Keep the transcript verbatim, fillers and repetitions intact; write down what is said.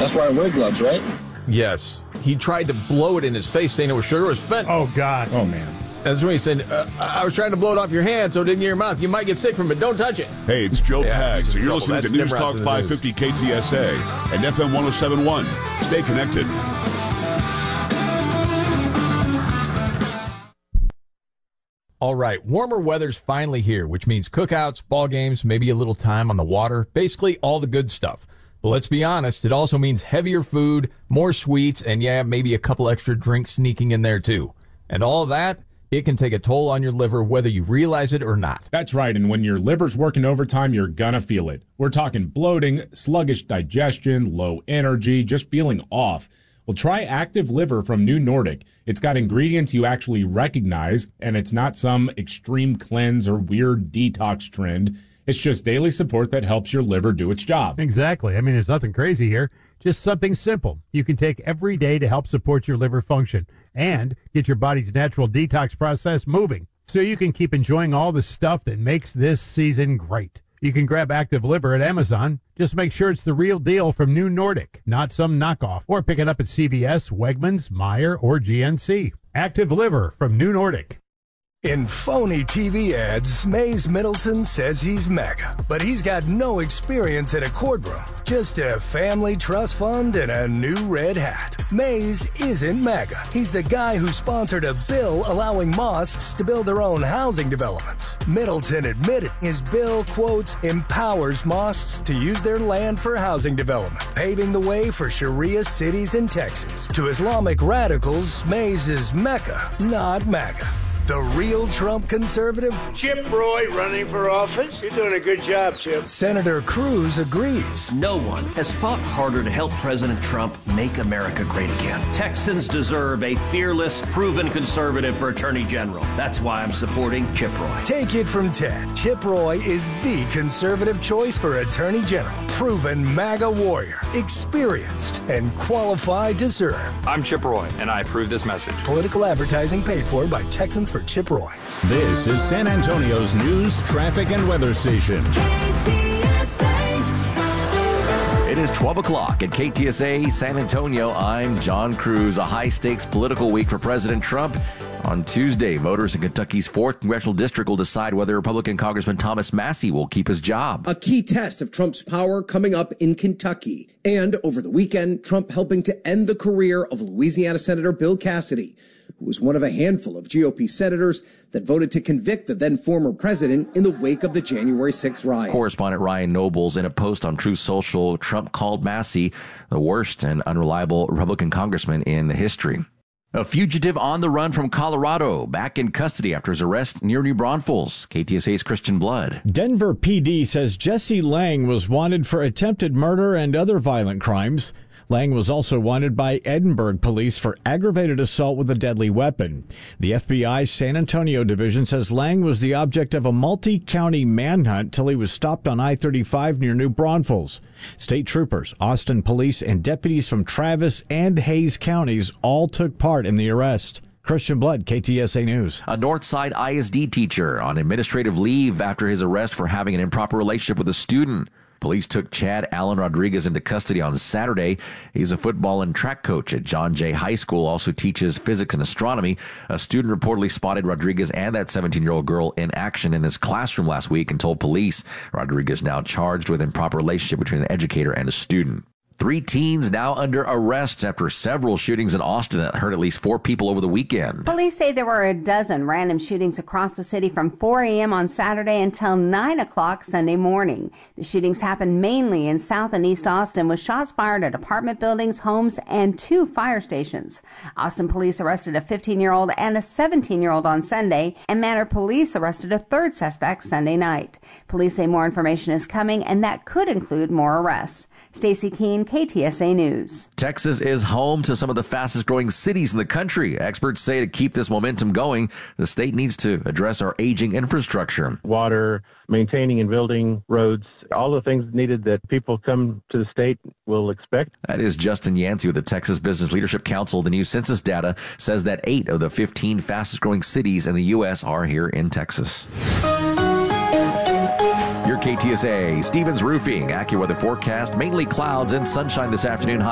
That's why I wear gloves, right? Yes. He tried to blow it in his face, saying it was sugar. It was fentanyl. Oh, God. Oh, man. That's when he said, uh, I was trying to blow it off your hand so it didn't get your mouth. You might get sick from it. Don't touch it. Hey, it's Joe Yeah, Pags, he's in and you're trouble. listening That's to News never Talk after the five fifty K T S A and F M one oh seven point one. Stay connected. All right, warmer weather's finally here, which means cookouts, ball games, maybe a little time on the water, basically all the good stuff. But let's be honest, it also means heavier food, more sweets, and yeah, maybe a couple extra drinks sneaking in there too. And all of that, it can take a toll on your liver whether you realize it or not. That's right, and when your liver's working overtime, you're gonna feel it. We're talking bloating, sluggish digestion, low energy, just feeling off. Well, try Active Liver from New Nordic. It's got ingredients you actually recognize, and it's not some extreme cleanse or weird detox trend. It's just daily support that helps your liver do its job. Exactly. I mean, there's nothing crazy here. Just something simple you can take every day to help support your liver function and get your body's natural detox process moving so you can keep enjoying all the stuff that makes this season great. You can grab Active Liver at Amazon. Just make sure it's the real deal from New Nordic, not some knockoff. Or pick it up at C V S, Wegmans, Meijer, or G N C. Active Liver from New Nordic. In phony T V ads, Mays Middleton says he's mega, but he's got no experience at a courtroom, just a family trust fund and a new red hat. Mays isn't mega. He's the guy who sponsored a bill allowing mosques to build their own housing developments. Middleton admitted his bill, quote, empowers mosques to use their land for housing development, paving the way for Sharia cities in Texas. To Islamic radicals, Mays is Mecca, not MAGA. The real Trump conservative? Chip Roy running for office. You're doing a good job, Chip. Senator Cruz agrees. No one has fought harder to help President Trump make America great again. Texans deserve a fearless, proven conservative for Attorney General. That's why I'm supporting Chip Roy. Take it from Ted. Chip Roy is the conservative choice for Attorney General. Proven MAGA warrior. Experienced and qualified to serve. I'm Chip Roy, and I approve this message. Political advertising paid for by Texans for Chip Roy. This is San Antonio's news, traffic, and weather station. K T S A. It is twelve o'clock at K T S A San Antonio. I'm John Cruz. A high-stakes political week for President Trump. On Tuesday, voters in Kentucky's fourth Congressional District will decide whether Republican Congressman Thomas Massie will keep his job. A key test of Trump's power coming up in Kentucky. And over the weekend, Trump helping to end the career of Louisiana Senator Bill Cassidy, who was one of a handful of G O P senators that voted to convict the then former president in the wake of the January sixth riot. Correspondent Ryan Nobles, in a post on Truth Social, Trump called Massie the worst and unreliable Republican congressman in history. A fugitive on the run from Colorado, back in custody after his arrest near New Braunfels. K T S A's Christian Blood. Denver P D says Jesse Lang was wanted for attempted murder and other violent crimes. Lang was also wanted by Edinburgh police for aggravated assault with a deadly weapon. The F B I's San Antonio division says Lang was the object of a multi-county manhunt till he was stopped on I thirty-five near New Braunfels. State troopers, Austin police, and deputies from Travis and Hayes counties all took part in the arrest. Christian Blood, K T S A News. A Northside I S D teacher on administrative leave after his arrest for having an improper relationship with a student. Police took Chad Allen Rodriguez into custody on Saturday. He's a football and track coach at John Jay High School, also teaches physics and astronomy. A student reportedly spotted Rodriguez and that seventeen-year-old girl in action in his classroom last week and told police. Rodriguez now charged with improper relationship between an educator and a student. Three teens now under arrest after several shootings in Austin that hurt at least four people over the weekend. Police say there were a dozen random shootings across the city from four a.m. on Saturday until nine o'clock Sunday morning. The shootings happened mainly in South and East Austin, with shots fired at apartment buildings, homes, and two fire stations. Austin police arrested a fifteen-year-old and a seventeen-year-old on Sunday, and Manor police arrested a third suspect Sunday night. Police say more information is coming, and that could include more arrests. Stacey Keene, K T S A News. Texas is home to some of the fastest growing cities in the country. Experts say to keep this momentum going, the state needs to address our aging infrastructure. Water, maintaining and building roads, all the things needed that people come to the state will expect. That is Justin Yancey with the Texas Business Leadership Council. The new census data says that eight of the fifteen fastest growing cities in the U S are here in Texas. Your K T S A, Stevens Roofing, AccuWeather forecast, mainly clouds and sunshine this afternoon.